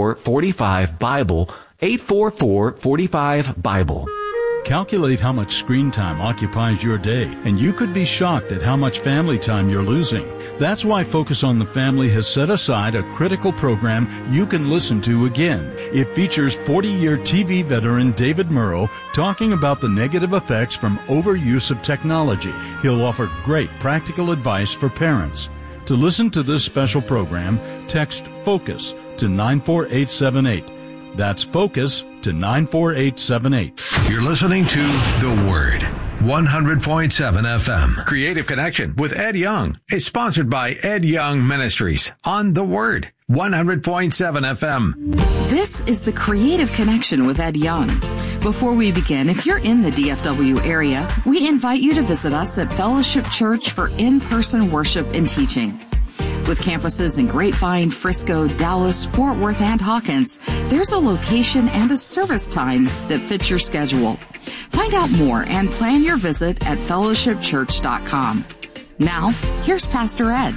844-45-BIBLE, 844-45-BIBLE. Calculate how much screen time occupies your day, and you could be shocked at how much family time you're losing. That's why Focus on the Family has set aside a critical program you can listen to again. It features 40-year TV veteran David Murrow talking about the negative effects from overuse of technology. He'll offer great practical advice for parents. To listen to this special program, text FOCUS to 94878. That's FOCUS to 94878. You're listening to The Word. 100.7 FM. Creative Connection with Ed Young is sponsored by Ed Young Ministries on The Word. 100.7 FM. This is the Creative Connection with Ed Young. Before we begin, if you're in the DFW area, we invite you to visit us at Fellowship Church for in-person worship and teaching. With campuses in Grapevine, Frisco, Dallas, Fort Worth, and Hawkins, there's a location and a service time that fits your schedule. Find out more and plan your visit at fellowshipchurch.com. Now, here's Pastor Ed.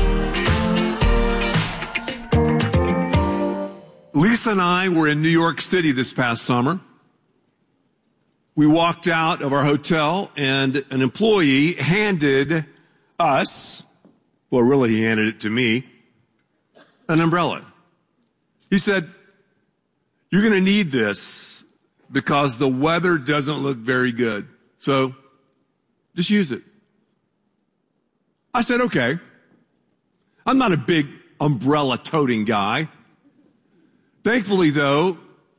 Lisa and I were in New York City this past summer. We walked out of our hotel and an employee handed us, well, really, he handed it to me, an umbrella. He said, "You're going to need this because the weather doesn't look very good. So just use it." I said, okay. I'm not a big umbrella-toting guy. Thankfully, though,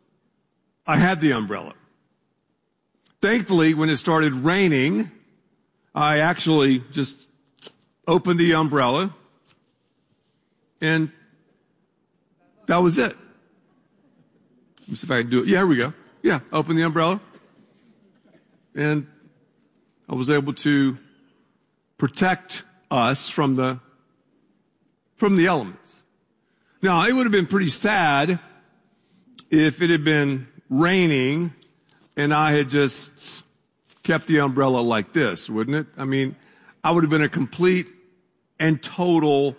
I had the umbrella. Thankfully, when it started raining, I actually just opened the umbrella, and that was it. Let me see if I can do it. Yeah, here we go. Yeah, open the umbrella. And I was able to protect us from the elements. Now, it would have been pretty sad if it had been raining and I had just kept the umbrella like this, wouldn't it? I mean, I would have been a complete and total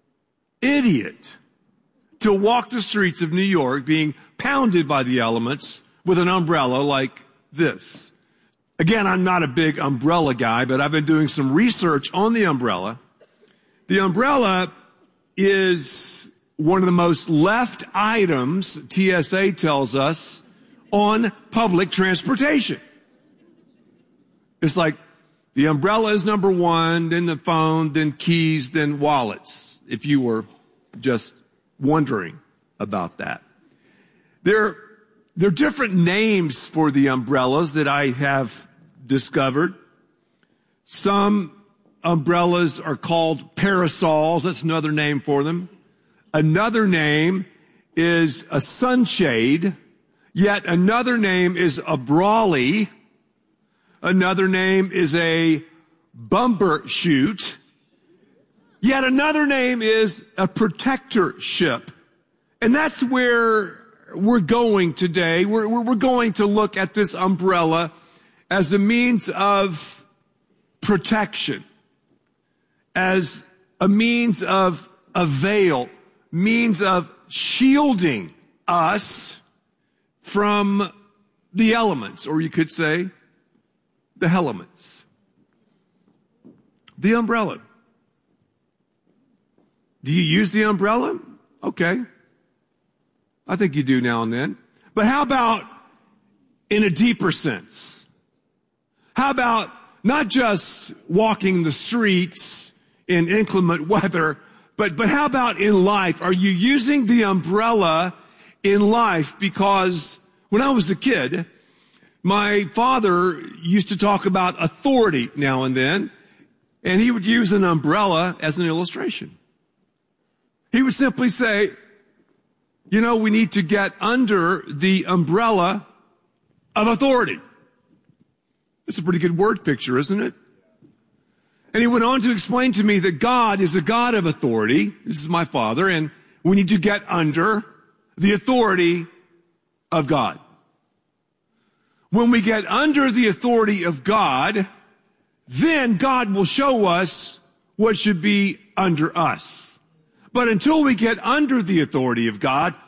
idiot to walk the streets of New York being pounded by the elements with an umbrella like this. Again, I'm not a big umbrella guy, but I've been doing some research on the umbrella. The umbrella is one of the most left items, TSA tells us, on public transportation. It's like the umbrella is number one, then the phone, then keys, then wallets, if you were just wondering about that. There are different names for the umbrellas that I have discovered. Some umbrellas are called parasols. That's another name for them. Another name is a sunshade. Yet another name is a brolly. Another name is a bumbershoot. Yet another name is a protectorship. And that's where we're going today. We're going to look at this umbrella as a means of protection, as a means of a veil, means of shielding us from the elements, or you could say the elements. The umbrella. Do you use the umbrella? Okay. I think you do now and then. But how about in a deeper sense? How about not just walking the streets in inclement weather, but how about in life? Are you using the umbrella in life? Because when I was a kid, my father used to talk about authority now and then, and he would use an umbrella as an illustration. He would simply say, you know, we need to get under the umbrella of authority. It's a pretty good word picture, isn't it? And he went on to explain to me that God is a God of authority. This is my father, and we need to get under the authority of God. When we get under the authority of God, then God will show us what should be under us. But until we get under the authority of God,